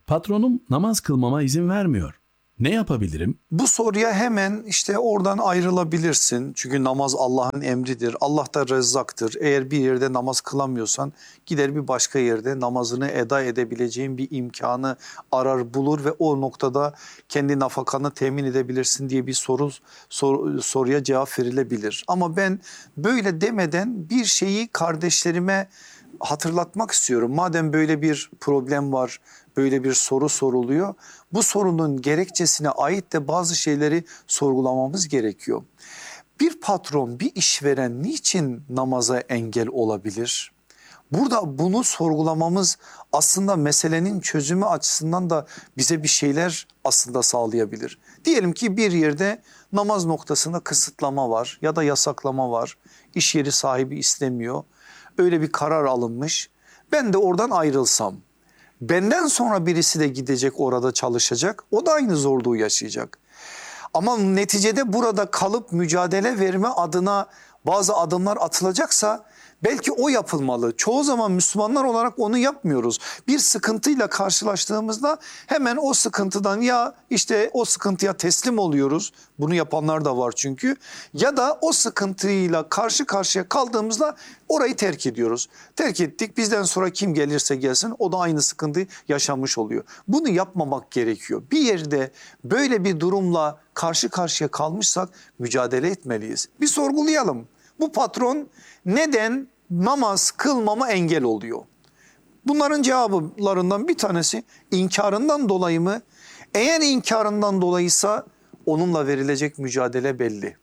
Patronum namaz kılmama izin vermiyor. Ne yapabilirim? Bu soruya hemen işte oradan ayrılabilirsin. Çünkü namaz Allah'ın emridir. Allah da Rezzaktır. Eğer bir yerde namaz kılamıyorsan gider bir başka yerde namazını eda edebileceğin bir imkanı arar bulur ve o noktada kendi nafakanı temin edebilirsin diye bir soruya cevap verilebilir. Ama ben böyle demeden bir şeyi kardeşlerime hatırlatmak istiyorum. Madem böyle bir problem var, böyle bir soru soruluyor, bu sorunun gerekçesine ait de bazı şeyleri sorgulamamız gerekiyor. Bir patron, bir işveren niçin namaza engel olabilir? Burada bunu sorgulamamız aslında meselenin çözümü açısından da bize bir şeyler aslında sağlayabilir. Diyelim ki bir yerde namaz noktasında kısıtlama var ya da yasaklama var. İş yeri sahibi istemiyor. Öyle bir karar alınmış. Ben de oradan ayrılsam, benden sonra birisi de gidecek orada çalışacak. O da aynı zorluğu yaşayacak. Ama neticede burada kalıp mücadele verme adına bazı adımlar atılacaksa belki o yapılmalı. Çoğu zaman Müslümanlar olarak onu yapmıyoruz. Bir sıkıntıyla karşılaştığımızda hemen o sıkıntıdan ya işte o sıkıntıya teslim oluyoruz. Bunu yapanlar da var çünkü. Ya da o sıkıntıyla karşı karşıya kaldığımızda orayı terk ediyoruz. Terk ettik, bizden sonra kim gelirse gelsin o da aynı sıkıntıyı yaşamış oluyor. Bunu yapmamak gerekiyor. Bir yerde böyle bir durumla karşı karşıya kalmışsak mücadele etmeliyiz. Bir sorgulayalım. Bu patron neden namaz kılmama engel oluyor? Bunların cevaplarından bir tanesi inkarından dolayı mı? Eğer inkarından dolayıysa onunla verilecek mücadele belli.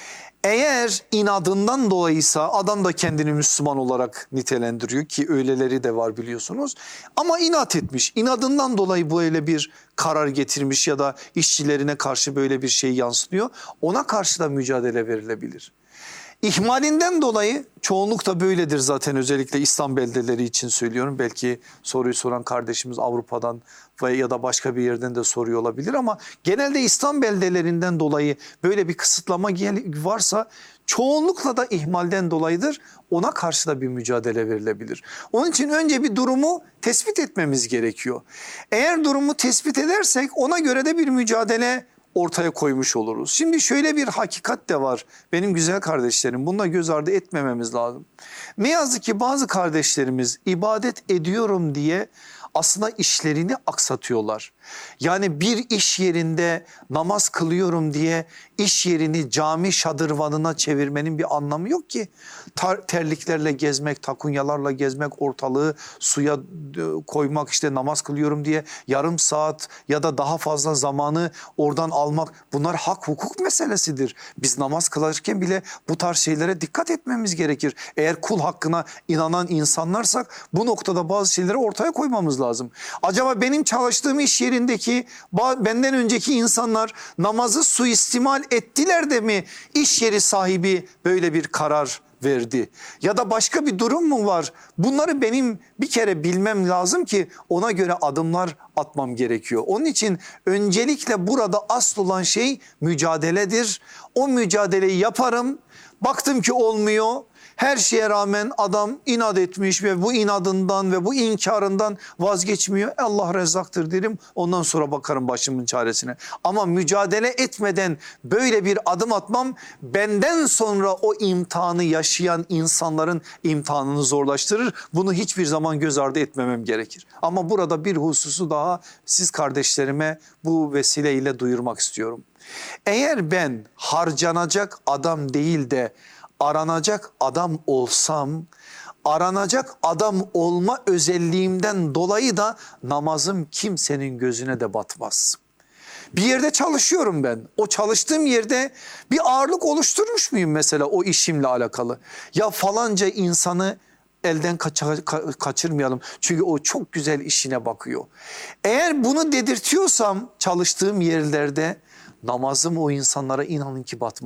Eğer inadından dolayıysa adam da kendini Müslüman olarak nitelendiriyor ki öyleleri de var biliyorsunuz. Ama inat etmiş, inadından dolayı böyle bir karar getirmiş ya da işçilerine karşı böyle bir şey yansıtıyor. Ona karşı da mücadele verilebilir. İhmalinden dolayı çoğunlukta böyledir zaten, özellikle İslam beldeleri için söylüyorum. Belki soruyu soran kardeşimiz Avrupa'dan ya da başka bir yerden de soruyor olabilir ama genelde İslam beldelerinden dolayı böyle bir kısıtlama varsa çoğunlukla da ihmalden dolayıdır. Ona karşı da bir mücadele verilebilir. Onun için önce bir durumu tespit etmemiz gerekiyor. Eğer durumu tespit edersek ona göre de bir mücadele ortaya koymuş oluruz. Şimdi şöyle bir hakikat de var benim güzel kardeşlerim, bunu da göz ardı etmememiz lazım. Ne yazık ki bazı kardeşlerimiz ibadet ediyorum diye aslında işlerini aksatıyorlar. Yani bir iş yerinde namaz kılıyorum diye iş yerini cami şadırvanına çevirmenin bir anlamı yok ki. Terliklerle gezmek, takunyalarla gezmek, ortalığı suya koymak, işte namaz kılıyorum diye yarım saat ya da daha fazla zamanı oradan almak, bunlar hak hukuk meselesidir. Biz namaz kılarken bile bu tarz şeylere dikkat etmemiz gerekir. Eğer kul hakkına inanan insanlarsak bu noktada bazı şeyleri ortaya koymamız lazım. Acaba benim çalıştığım iş yerindeki benden önceki insanlar namazı suistimal ettiler de mi iş yeri sahibi böyle bir karar verdi? Ya da başka bir durum mu var? Bunları benim bir kere bilmem lazım ki ona göre adımlar atmam gerekiyor. Onun için öncelikle burada asıl olan şey mücadeledir. O mücadeleyi yaparım. Baktım ki olmuyor. Her şeye rağmen adam inat etmiş ve bu inadından ve bu inkarından vazgeçmiyor. Allah Rezzaktır derim, ondan sonra bakarım başımın çaresine. Ama mücadele etmeden böyle bir adım atmam benden sonra o imtihanı yaşayan insanların imtihanını zorlaştırır. Bunu hiçbir zaman göz ardı etmemem gerekir. Ama burada bir hususu daha siz kardeşlerime bu vesileyle duyurmak istiyorum. Eğer ben harcanacak adam değil de aranacak adam olsam, aranacak adam olma özelliğimden dolayı da namazım kimsenin gözüne de batmaz. Bir yerde çalışıyorum ben. O çalıştığım yerde bir ağırlık oluşturmuş muyum mesela o işimle alakalı? Ya falanca insanı elden kaçırmayalım. Çünkü o çok güzel işine bakıyor. Eğer bunu dedirtiyorsam çalıştığım yerlerde namazım o insanlara inanın ki batmaz.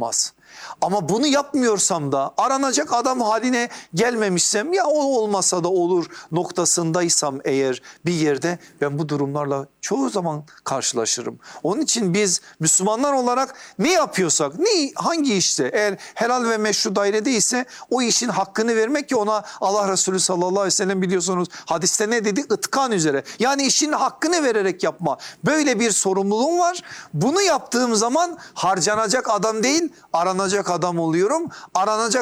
Ama bunu yapmıyorsam da aranacak adam haline gelmemişsem, ya o olmasa da olur noktasındaysam eğer bir yerde, ben bu durumlarla çoğu zaman karşılaşırım. Onun için biz Müslümanlar olarak ne yapıyorsak, hangi işte eğer helal ve meşru dairedeyse o işin hakkını vermek, ki ona Allah Resulü sallallahu aleyhi ve sellem biliyorsunuz hadiste ne dedi? Itkan üzere. Yani işin hakkını vererek yapma. Böyle bir sorumluluğum var. Bunu yaptığım zaman harcanacak adam değil, aranacak adam oluyorum. Aranacak